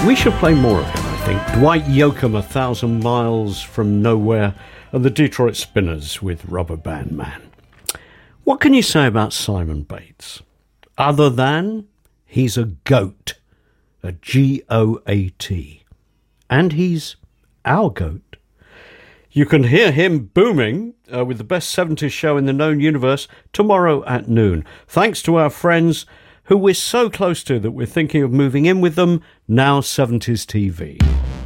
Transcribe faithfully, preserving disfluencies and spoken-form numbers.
We should play more of him, I think. Dwight Yoakam, A Thousand Miles from Nowhere, and the Detroit Spinners with Rubber Band Man. What can you say about Simon Bates? Other than he's a goat, a G O A T. And he's our goat. You can hear him booming uh, with the best seventies show in the known universe tomorrow at noon. Thanks to our friends who we're so close to that we're thinking of moving in with them, Now seventies T V.